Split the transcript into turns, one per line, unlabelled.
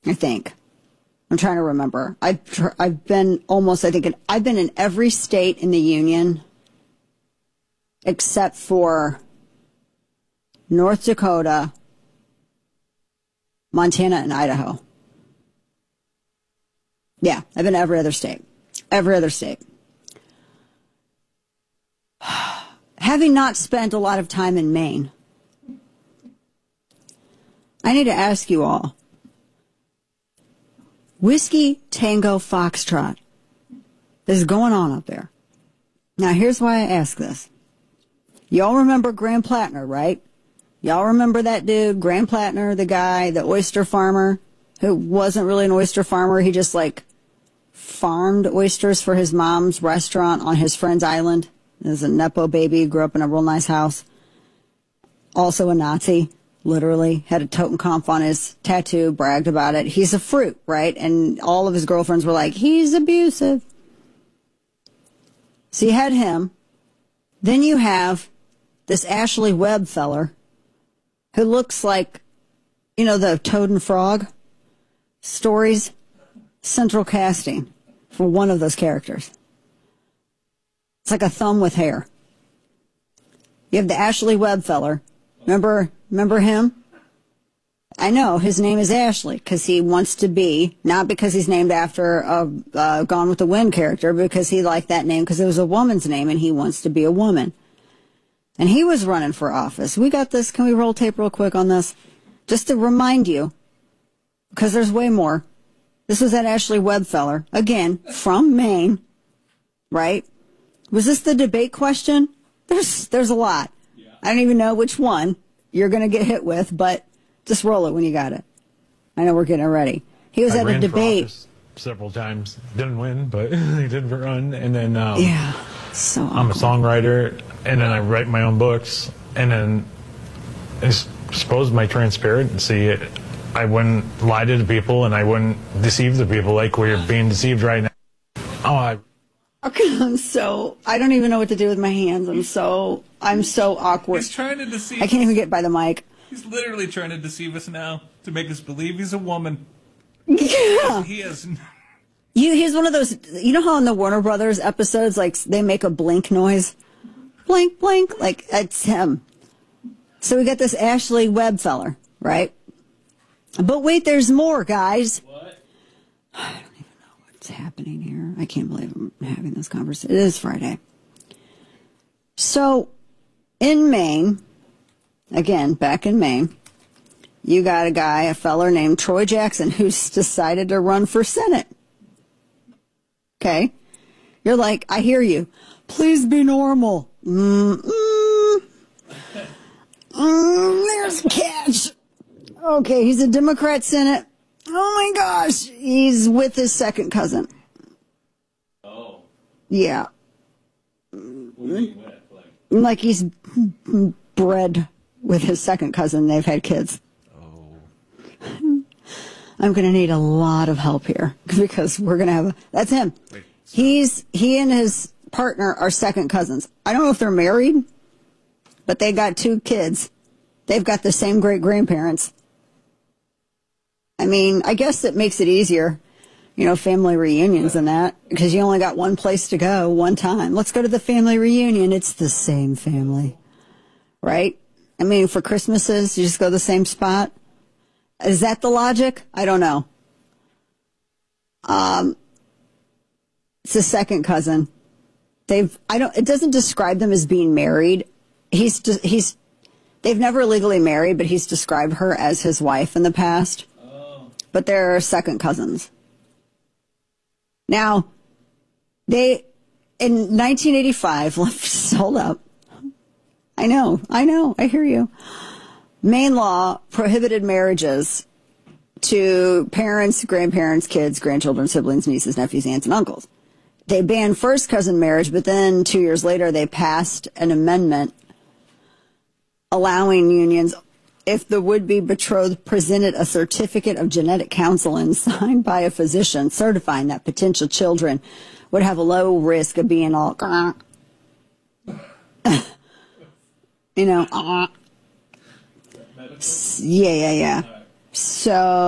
I think. I'm trying to remember. I've been I've been in every state in the union except for North Dakota, Montana, and Idaho. Yeah, I've been to every other state. Every other state. Having not spent a lot of time in Maine, I need to ask you all. Whiskey Tango Foxtrot is going on up there. Now, here's why I ask this. Y'all remember Graham Plattner, right? Y'all remember that dude, Graham Plattner, the guy, the oyster farmer, who wasn't really an oyster farmer. He just, farmed oysters for his mom's restaurant on his friend's island. He was a Nepo baby, grew up in a real nice house. Also a Nazi. Literally, had a Totenkopf on his tattoo, bragged about it. He's a fruit, right? And all of his girlfriends were like, he's abusive. So you had him. Then you have this Ashley Webb feller who looks like, the Toad and Frog stories, central casting for one of those characters. It's like a thumb with hair. You have the Ashley Webb feller. Remember him? I know, his name is Ashley because he wants to be, not because he's named after a Gone with the Wind character, because he liked that name because it was a woman's name and he wants to be a woman. And he was running for office. We got this. Can we roll tape real quick on this? Just to remind you, because there's way more. This was that Ashley Webb feller, again, from Maine, right? Was this the debate question? There's a lot. Yeah. I don't even know which one you're going to get hit with, but just roll it when you got it. I know we're getting ready. He was at a debate
several times. Didn't win, but he did run. And then
so
I'm a songwriter, and then I write my own books. And then I suppose my transparency, I wouldn't lie to the people, and I wouldn't deceive the people like we're being deceived right now.
Okay, I don't even know what to do with my hands. I'm so awkward.
He's trying to deceive
I can't even get by the mic.
He's literally trying to deceive us now to make us believe he's a woman.
Yeah.
He is.
He's one of those, you know how in the Warner Brothers episodes, they make a blink noise? Blink, blink. It's him. So we got this Ashley Webb feller, right? But wait, there's more, guys.
What?
I don't even know what's happening here. I can't believe I'm having this conversation. It is Friday. So, in Maine, again, back in Maine, you got a feller named Troy Jackson who's decided to run for Senate. Okay? You're like, I hear you. Please be normal. There's a catch. Okay, he's a Democrat Senate. Oh my gosh, he's with his second cousin.
Oh.
Yeah.
What do you mean with?
Like he's bred with his second cousin. They've had kids.
Oh.
I'm going to need a lot of help here because we're going to have that's him.
Wait, so.
He and his partner are second cousins. I don't know if they're married, but they got 2 kids. They've got the same great-grandparents. I mean, I guess it makes it easier, family reunions and that, because you only got one place to go one time. Let's go to the family reunion. It's the same family, right? I mean, for Christmases, you just go to the same spot. Is that the logic? I don't know. It's a second cousin. It doesn't describe them as being married. They've never legally married, but he's described her as his wife in the past. But they're second cousins. Now, in 1985, hold up. I know, I hear you. Maine law prohibited marriages to parents, grandparents, kids, grandchildren, siblings, nieces, nephews, aunts, and uncles. They banned first cousin marriage, but then 2 years later, they passed an amendment allowing unions if the would-be betrothed presented a certificate of genetic counseling signed by a physician certifying that potential children would have a low risk of being all, yeah. So